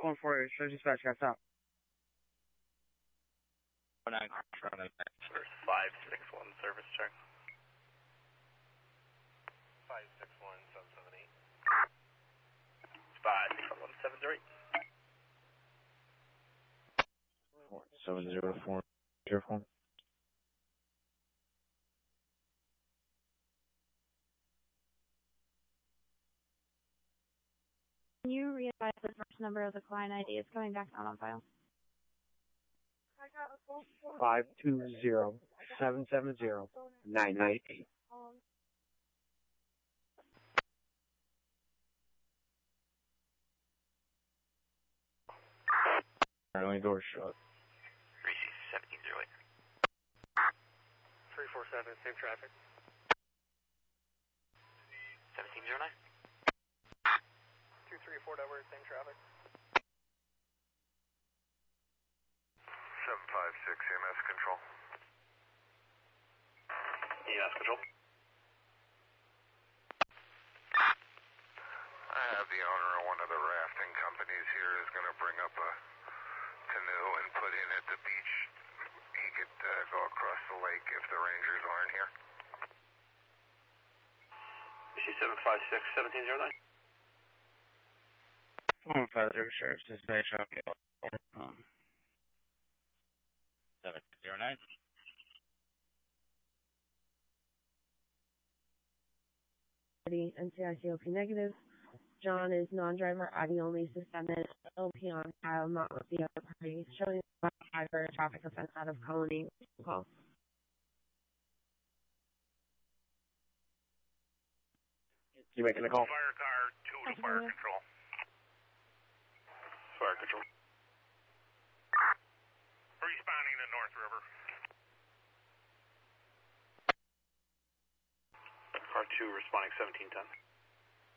Calling for Surge Dispatch, guys, out. 9, 561 service check. 561 778. 561 708. 704 Careful. Can you re-advise the first number of the client ID? It's coming back not on file. 520-770-998. Only door shut. 1708. 347, same traffic. 1709. 234 Edward, same traffic. 756 EMS control. EMS control. I have the owner of one of the rafting companies here is going to bring up a canoe and put in at the beach. He could go across the lake if the rangers aren't here. BC 756 1709. 150 Sheriff's Dispatch, okay. 709. NCICOP negative. John is non-driver, ID only, suspended, OP on file, not with the other party, showing for a traffic offense out of Colony. Call. You making a call? Fire car 2 to fire control. Fire control. Responding to North River. Car 2 responding 1710.